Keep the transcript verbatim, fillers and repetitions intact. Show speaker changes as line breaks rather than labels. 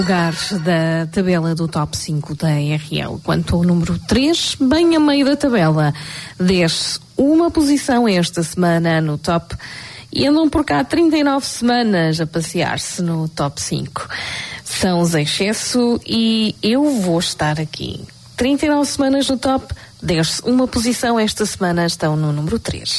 Lugares da tabela do top cinco da R L. Quanto ao número três, bem a meio da tabela, desce uma posição esta semana no top e andam por cá trinta e nove semanas a passear-se no top cinco. São os Excesso e Eu Vou Estar Aqui. trinta e nove semanas no top, desce uma posição esta semana, estão no número três.